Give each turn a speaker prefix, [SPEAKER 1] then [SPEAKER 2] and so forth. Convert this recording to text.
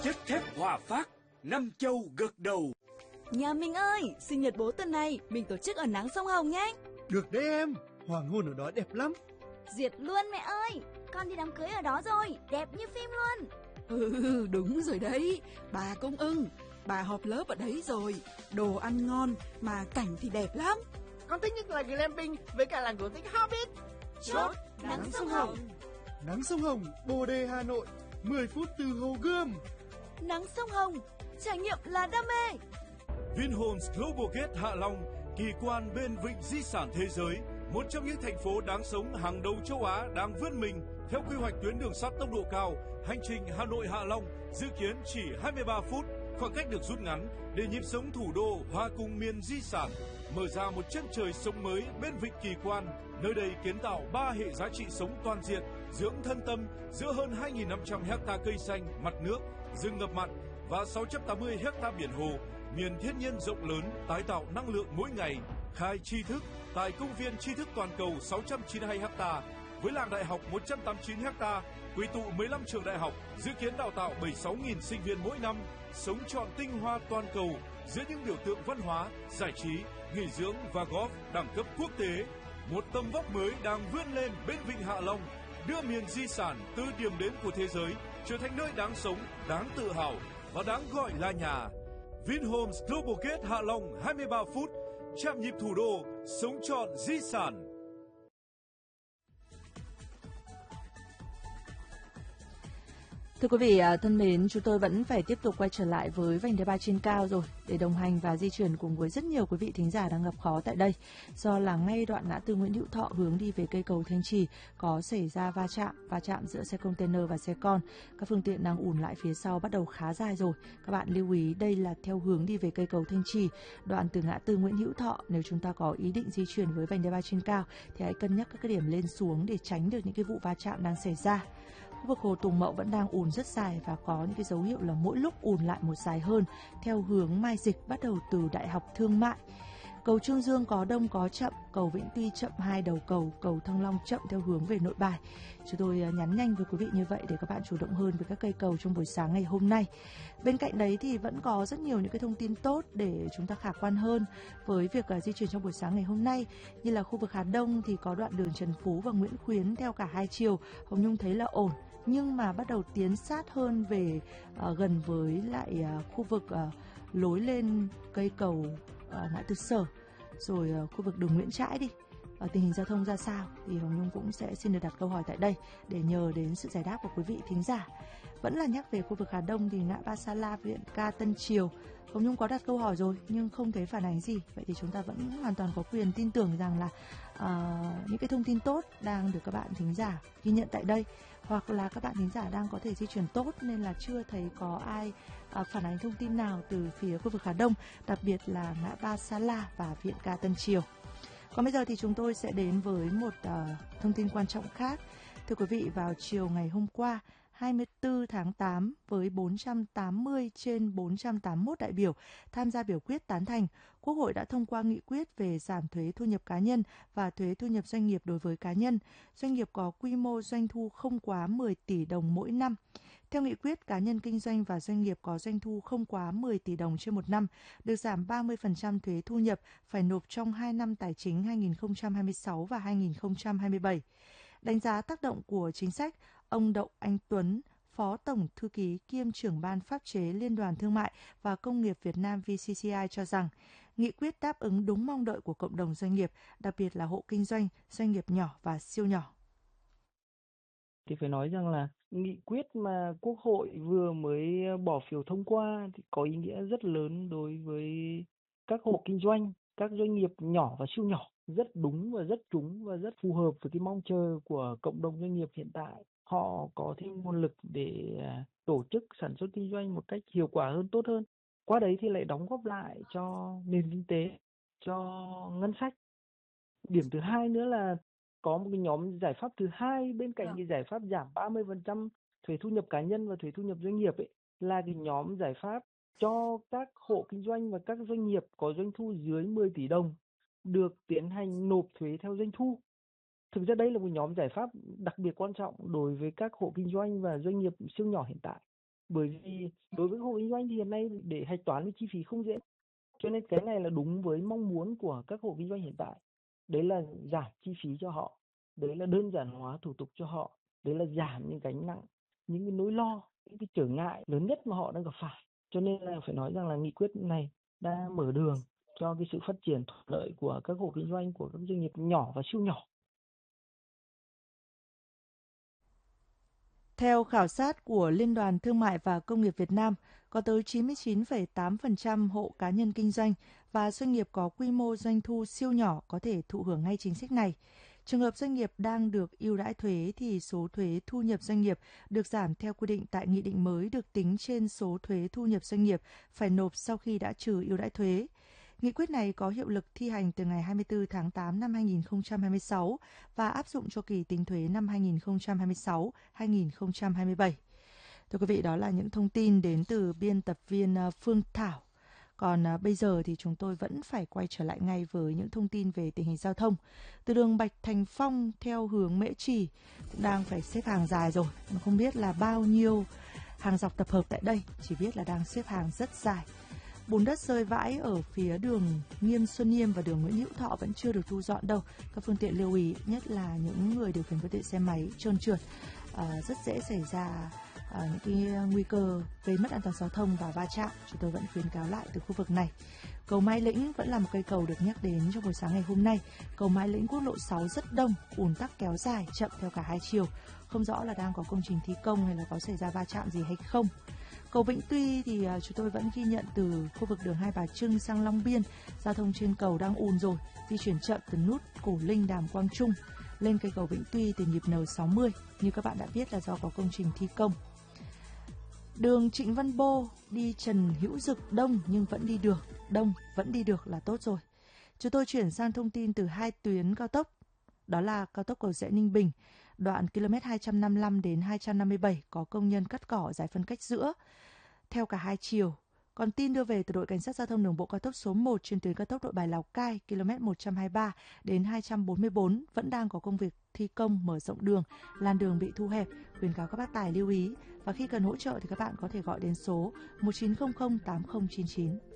[SPEAKER 1] chất thép Hòa Phát, năm châu gật đầu.
[SPEAKER 2] Nhà mình ơi, sinh nhật bố tuần này mình tổ chức ở nắng sông Hồng nhé.
[SPEAKER 3] Được đấy em, hoàng hôn ở đó đẹp lắm.
[SPEAKER 4] Duyệt luôn mẹ ơi, con đi đám cưới ở đó rồi, đẹp như phim luôn.
[SPEAKER 5] Đúng rồi đấy, bà Công Ưng, bà họp lớp ở đấy rồi, đồ ăn ngon mà cảnh thì đẹp lắm.
[SPEAKER 6] Con thích nhất là glamping với cả làng cổ tích Hobbit.
[SPEAKER 2] Chốt nắng sông Hồng.
[SPEAKER 3] Nắng sông Hồng, Bồ Đề, Hà Nội, 10 phút từ Hồ Gươm.
[SPEAKER 2] Nắng sông Hồng, trải nghiệm là đam mê.
[SPEAKER 7] Vinhomes Global Gate Hạ Long, kỳ quan bên vịnh di sản thế giới, một trong những thành phố đáng sống hàng đầu châu Á đang vươn mình theo quy hoạch tuyến đường sắt tốc độ cao. Hành trình Hà Nội Hạ Long dự kiến chỉ 23 phút, khoảng cách được rút ngắn để nhịp sống thủ đô hòa cùng miền di sản, mở ra một chân trời sống mới bên vịnh kỳ quan. Nơi đây kiến tạo 3 hệ giá trị sống toàn diện, dưỡng thân tâm giữa hơn 2.500 hecta cây xanh, mặt nước, rừng ngập mặn và 680 hecta biển hồ, miền thiên nhiên rộng lớn, tái tạo năng lượng mỗi ngày. Khai tri thức tại công viên tri thức toàn cầu 692 ha, với làng đại học 189 ha, quy tụ 15 trường đại học, dự kiến đào tạo 76.000 sinh viên mỗi năm, sống trọn tinh hoa toàn cầu giữa những biểu tượng văn hóa, giải trí, nghỉ dưỡng và golf đẳng cấp quốc tế. Một tầm vóc mới đang vươn lên bên vịnh Hạ Long, đưa miền di sản từ điểm đến của thế giới trở thành nơi đáng sống, đáng tự hào và đáng gọi là nhà. Vinhomes Global Gate Hạ Long 23 phút, chạm nhịp thủ đô, sống trọn di sản.
[SPEAKER 8] Thưa quý vị thân mến, chúng tôi vẫn phải tiếp tục quay trở lại với vành đai ba trên cao rồi để đồng hành và di chuyển cùng với rất nhiều quý vị thính giả đang gặp khó tại đây. Do là ngay đoạn ngã tư Nguyễn Hữu Thọ hướng đi về cây cầu Thanh Trì có xảy ra va chạm giữa xe container và xe con. Các phương tiện đang ùn lại phía sau bắt đầu khá dài rồi. Các bạn lưu ý đây là theo hướng đi về cây cầu Thanh Trì, đoạn từ ngã tư Nguyễn Hữu Thọ. Nếu chúng ta có ý định di chuyển với vành đai ba trên cao thì hãy cân nhắc các cái điểm lên xuống để tránh được những cái vụ va chạm đang xảy ra. Khu vực Hồ Tùng Mậu vẫn đang ùn rất dài và có những cái dấu hiệu là mỗi lúc ùn lại một dài hơn theo hướng Mai Dịch bắt đầu từ Đại học Thương mại. Cầu Trương Dương có đông có chậm, cầu Vĩnh Tuy chậm 2 đầu cầu, cầu Thăng Long chậm theo hướng về Nội Bài. Chúng tôi nhắn nhanh với quý vị như vậy để các bạn chủ động hơn với các cây cầu trong buổi sáng ngày hôm nay. Bên cạnh đấy thì vẫn có rất nhiều những cái thông tin tốt để chúng ta khả quan hơn với việc di chuyển trong buổi sáng ngày hôm nay. Như là khu vực Hà Đông thì có đoạn đường Trần Phú và Nguyễn Khuyến theo cả hai chiều, Hồng Nhung thấy là ổn. Nhưng mà bắt đầu tiến sát hơn về gần với lại khu vực lối lên cây cầu ngã tư Sở, rồi khu vực đường Nguyễn Trãi đi. Tình hình giao thông ra sao thì Hồng Nhung cũng sẽ xin được đặt câu hỏi tại đây để nhờ đến sự giải đáp của quý vị thính giả. Vẫn là nhắc về khu vực Hà Đông thì ngã Ba Sa La, Viện Ca, Tân Triều, Hồng Nhung có đặt câu hỏi rồi nhưng không thấy phản ánh gì. Vậy thì chúng ta vẫn hoàn toàn có quyền tin tưởng rằng là những cái thông tin tốt đang được các bạn thính giả ghi nhận tại đây, hoặc là các bạn thính giả đang có thể di chuyển tốt nên là chưa thấy có ai phản ánh thông tin nào từ phía khu vực Hà Đông, đặc biệt là ngã Ba Sa La và Viện Ca, Tân Triều. Còn bây giờ thì chúng tôi sẽ đến với một thông tin quan trọng khác. Thưa quý vị, vào chiều ngày hôm qua 24 tháng 8 với 480 trên 481 đại biểu tham gia biểu quyết tán thành, Quốc hội đã thông qua nghị quyết về giảm thuế thu nhập cá nhân và thuế thu nhập doanh nghiệp đối với cá nhân, doanh nghiệp có quy mô doanh thu không quá 10 tỷ đồng mỗi năm. Theo nghị quyết, cá nhân kinh doanh và doanh nghiệp có doanh thu không quá 10 tỷ đồng trên một năm được giảm 30% thuế thu nhập phải nộp trong 2 năm tài chính 2026 và 2027. Đánh giá tác động của chính sách, ông Đậu Anh Tuấn, Phó Tổng Thư ký kiêm trưởng ban pháp chế Liên đoàn Thương mại và Công nghiệp Việt Nam VCCI cho rằng, nghị quyết đáp ứng đúng mong đợi của cộng đồng doanh nghiệp, đặc biệt là hộ kinh doanh, doanh nghiệp nhỏ và siêu nhỏ.
[SPEAKER 9] Thì phải nói rằng là nghị quyết mà Quốc hội vừa mới bỏ phiếu thông qua thì có ý nghĩa rất lớn đối với các hộ kinh doanh, các doanh nghiệp nhỏ và siêu nhỏ, rất đúng và rất trúng và rất phù hợp với cái mong chờ của cộng đồng doanh nghiệp hiện tại. Họ có thêm nguồn lực để tổ chức sản xuất kinh doanh một cách hiệu quả hơn, tốt hơn. Qua đấy thì lại đóng góp lại cho nền kinh tế, cho ngân sách. Điểm thứ hai nữa là có một cái nhóm giải pháp thứ hai bên cạnh cái giải pháp giảm 30% thuế thu nhập cá nhân và thuế thu nhập doanh nghiệp ấy, là cái nhóm giải pháp cho các hộ kinh doanh và các doanh nghiệp có doanh thu dưới 10 tỷ đồng được tiến hành nộp thuế theo doanh thu. Thực ra đây là một nhóm giải pháp đặc biệt quan trọng đối với các hộ kinh doanh và doanh nghiệp siêu nhỏ hiện tại. Bởi vì đối với hộ kinh doanh thì hiện nay để hạch toán cái chi phí không dễ. Cho nên cái này là đúng với mong muốn của các hộ kinh doanh hiện tại. Đấy là giảm chi phí cho họ, đấy là đơn giản hóa thủ tục cho họ, đấy là giảm những gánh nặng, những cái nỗi lo, những cái trở ngại lớn nhất mà họ đang gặp phải. Cho nên là phải nói rằng là nghị quyết này đã mở đường cho cái sự phát triển thuận lợi của các hộ kinh doanh, của các doanh nghiệp nhỏ và siêu nhỏ.
[SPEAKER 8] Theo khảo sát của Liên đoàn Thương mại và Công nghiệp Việt Nam, có tới 99,8% hộ cá nhân kinh doanh và doanh nghiệp có quy mô doanh thu siêu nhỏ có thể thụ hưởng ngay chính sách này. Trường hợp doanh nghiệp đang được ưu đãi thuế thì số thuế thu nhập doanh nghiệp được giảm theo quy định tại nghị định mới được tính trên số thuế thu nhập doanh nghiệp phải nộp sau khi đã trừ ưu đãi thuế. Nghị quyết này có hiệu lực thi hành từ ngày 24 tháng 8 năm 2026 và áp dụng cho kỳ tính thuế năm 2026-2027. Thưa quý vị, đó là những thông tin đến từ biên tập viên Phương Thảo. Còn bây giờ thì chúng tôi vẫn phải quay trở lại ngay với những thông tin về tình hình giao thông. Từ đường Bạch Thành Phong theo hướng Mễ Trì cũng đang phải xếp hàng dài rồi. Mà không biết là bao nhiêu hàng dọc tập hợp tại đây, chỉ biết là đang xếp hàng rất dài. Bùn đất rơi vãi ở phía đường Nghiêm Xuân Yêm và đường Nguyễn Hữu Thọ vẫn chưa được thu dọn đâu. Các phương tiện lưu ý, nhất là những người điều khiển phương tiện xe máy trơn trượt, rất dễ xảy ra những cái nguy cơ gây mất an toàn giao thông và va chạm. Chúng tôi vẫn khuyến cáo lại từ khu vực này. Cầu Mai Lĩnh vẫn là một cây cầu được nhắc đến trong buổi sáng ngày hôm nay. Cầu Mai Lĩnh quốc lộ 6 rất đông, ùn tắc kéo dài, chậm theo cả hai chiều. Không rõ là đang có công trình thi công hay là có xảy ra va chạm gì hay không. Cầu Vĩnh Tuy thì chúng tôi vẫn ghi nhận từ khu vực đường Hai Bà Trưng sang Long Biên, giao thông trên cầu đang ùn rồi, di chuyển chậm từ nút Cổ Linh Đàm Quang Trung lên cây cầu Vĩnh Tuy từ nhịp N60, như các bạn đã biết là do có công trình thi công. Đường Trịnh Văn Bô đi Trần Hữu Dực đông nhưng vẫn đi được là tốt rồi. Chúng tôi chuyển sang thông tin từ hai tuyến cao tốc, đó là cao tốc Cầu Giẽ Ninh Bình, đoạn km 255 đến 257 có công nhân cắt cỏ giải phân cách giữa theo cả hai chiều. Còn tin đưa về từ đội Cảnh sát Giao thông Đường bộ cao tốc số 1 trên tuyến cao tốc Nội Bài Lào Cai km 123 đến 244 vẫn đang có công việc thi công mở rộng đường, làn đường bị thu hẹp. Khuyến cáo các bác tài lưu ý và khi cần hỗ trợ thì các bạn có thể gọi đến số 1900 8099.